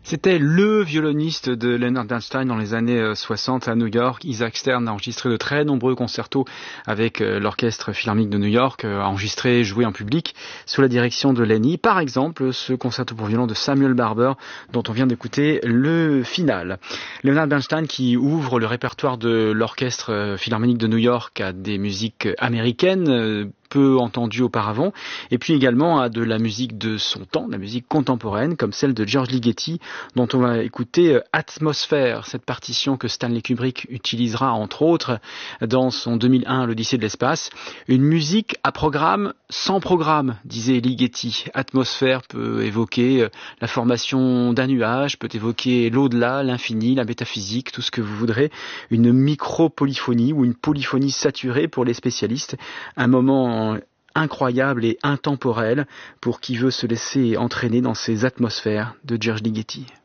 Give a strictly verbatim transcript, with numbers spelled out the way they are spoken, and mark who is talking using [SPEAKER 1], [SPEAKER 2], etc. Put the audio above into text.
[SPEAKER 1] C'était le violoniste de Leonard Bernstein dans les années soixante à New York. Isaac Stern a enregistré de très nombreux concertos avec l'Orchestre Philharmonique de New York, a enregistré et joué en public sous la direction de Lenny. Par exemple, ce concerto pour violon de Samuel Barber dont on vient d'écouter le final. Leonard Bernstein qui ouvre le répertoire de l'Orchestre Philharmonique de New York à des musiques américaines, peu entendu auparavant, et puis également à de la musique de son temps, de la musique contemporaine, comme celle de George Ligeti, dont on va écouter Atmosphère, cette partition que Stanley Kubrick utilisera entre autres dans son deux mille un, l'Odyssée de l'espace. Une musique à programme sans programme, disait Ligeti. Atmosphère peut évoquer la formation d'un nuage, peut évoquer l'au-delà, l'infini, la métaphysique, tout ce que vous voudrez. Une micro-polyphonie ou une polyphonie saturée pour les spécialistes. Un moment incroyable et intemporel pour qui veut se laisser entraîner dans ces atmosphères de George Ligeti.